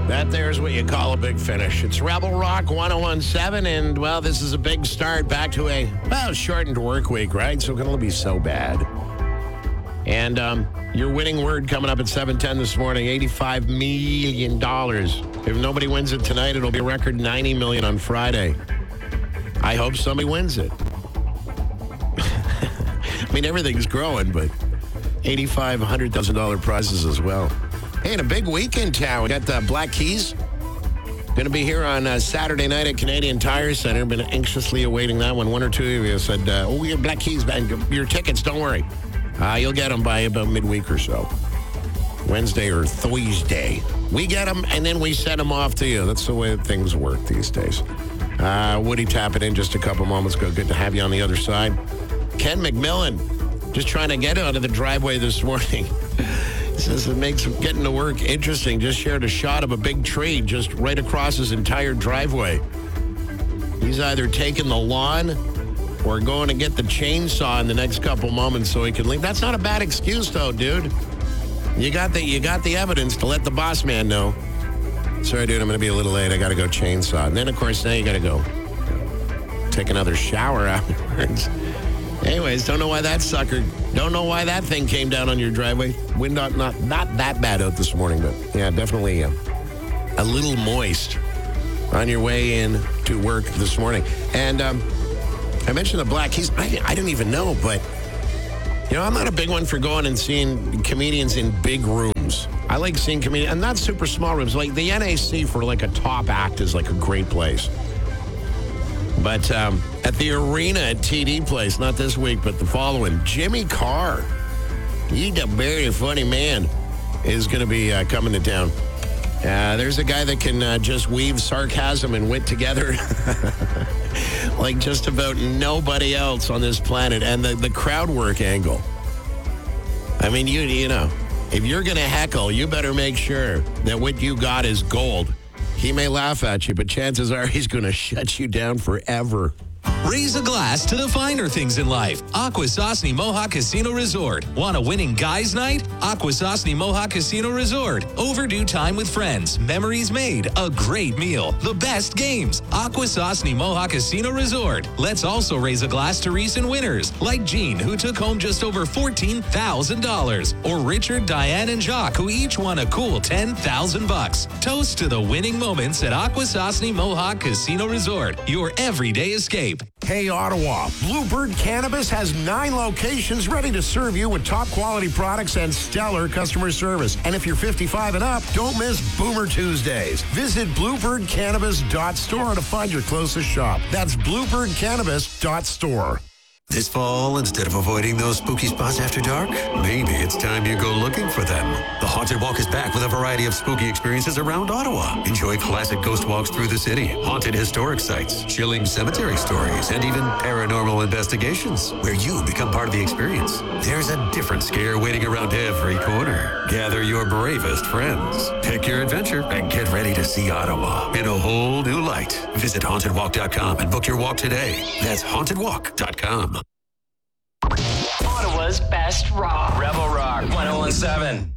That there's what you call a big finish. It's Rebel Rock 1017, and, well, this is a big start back to a, shortened work week, right? So it can only be so bad. And your winning word coming up at 7:10 this morning, $85 million. If nobody wins it tonight, it'll be a record $90 million on Friday. I hope somebody wins it. I mean, everything's growing, but $85,000, $100,000 prizes as well. Hey, and a big week in town. We got the Black Keys. Going to be here on Saturday night at Canadian Tire Center. Been anxiously awaiting that one. One or two of you said, we have Black Keys, man. Your tickets, don't worry. You'll get them by about midweek or so. Wednesday or Thursday. We get them, and then we send them off to you. That's the way things work these days. Woody tapping in just a couple moments ago. Good to have you on the other side. Ken McMillan, just trying to get out of the driveway this morning. He says it makes getting to work interesting. Just shared a shot of a big tree just right across his entire driveway. He's either taking the lawn or going to get the chainsaw in the next couple moments so he can leave. That's not a bad excuse, though, dude. You got the evidence to let the boss man know. Sorry, dude, I'm going to be a little late. I got to go chainsaw. And then, of course, now you got to go take another shower afterwards. Anyways, don't know why that thing came down on your driveway. Wind not that bad out this morning, but yeah, definitely a little moist on your way in to work this morning. And I mentioned the Black Keys. I didn't even know, but I'm not a big one for going and seeing comedians in big rooms. I like seeing comedians, and not super small rooms. Like the NAC for like a top act is like a great place. But at the arena at TD Place, not this week, but the following, Jimmy Carr, he's a very funny man, is going to be coming to town. There's a guy that can just weave sarcasm and wit together like just about nobody else on this planet. And the crowd work angle. I mean, you know, if you're going to heckle, you better make sure that what you got is gold. He may laugh at you, but chances are he's going to shut you down forever. Raise a glass to the finer things in life. Akwesasne Mohawk Casino Resort. Want a winning guys' night? Akwesasne Mohawk Casino Resort. Overdue time with friends. Memories made. A great meal. The best games. Akwesasne Mohawk Casino Resort. Let's also raise a glass to recent winners, like Jean, who took home just over $14,000. Or Richard, Diane, and Jacques, who each won a cool $10,000. Toast to the winning moments at Akwesasne Mohawk Casino Resort. Your everyday escape. Hey, Ottawa, Bluebird Cannabis has 9 locations ready to serve you with top quality products and stellar customer service. And if you're 55 and up, don't miss Boomer Tuesdays. Visit bluebirdcannabis.store to find your closest shop. That's bluebirdcannabis.store. This fall, instead of avoiding those spooky spots after dark, maybe it's time you go looking for them. The Haunted Walk is back with a variety of spooky experiences around Ottawa. Enjoy classic ghost walks through the city, haunted historic sites, chilling cemetery stories, and even paranormal investigations, where you become part of the experience. There's a different scare waiting around every corner. Gather your bravest friends, pick your adventure, and get ready to see Ottawa in a whole new light. Visit hauntedwalk.com and book your walk today. That's hauntedwalk.com. Ottawa's best rock. Rebel Rock 1017.